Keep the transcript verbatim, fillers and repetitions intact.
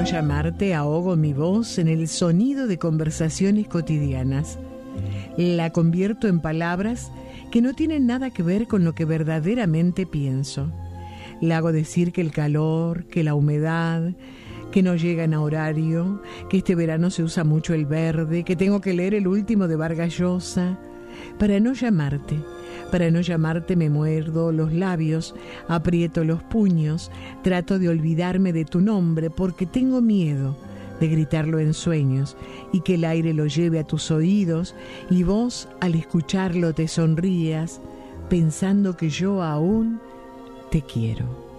no llamarte, ahogo mi voz en el sonido de conversaciones cotidianas. La convierto en palabras que no tienen nada que ver con lo que verdaderamente pienso. La hago decir que el calor, que la humedad, que no llegan a horario, que este verano se usa mucho el verde, que tengo que leer el último de Vargas Llosa. Para no llamarte, para no llamarte me muerdo los labios, aprieto los puños, trato de olvidarme de tu nombre porque tengo miedo de gritarlo en sueños y que el aire lo lleve a tus oídos y vos al escucharlo te sonrías pensando que yo aún te quiero.